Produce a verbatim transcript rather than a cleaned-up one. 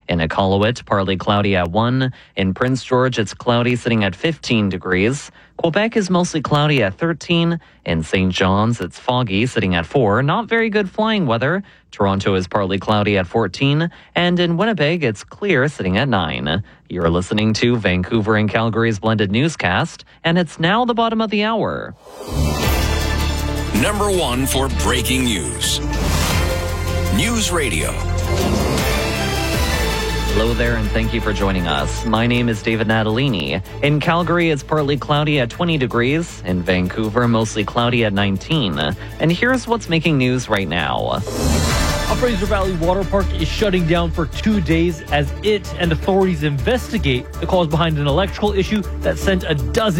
In Iqaluit, partly cloudy at one. In Prince George, it's cloudy sitting at fifteen degrees. Quebec is mostly cloudy at thirteen. In Saint John's, it's foggy sitting at four. Not very good flying weather. Toronto is partly cloudy at fourteen. And in Winnipeg, it's clear sitting at nine. You're listening to Vancouver and Calgary's blended newscast, and it's now the bottom of the hour. Number one for breaking news. News Radio. Hello there, and thank you for joining us. My name is David Natalini. In Calgary, it's partly cloudy at twenty degrees. In Vancouver, mostly cloudy at nineteen. And here's what's making news right now. A Fraser Valley Water Park is shutting down for two days as it and authorities investigate the cause behind an electrical issue that sent a dozen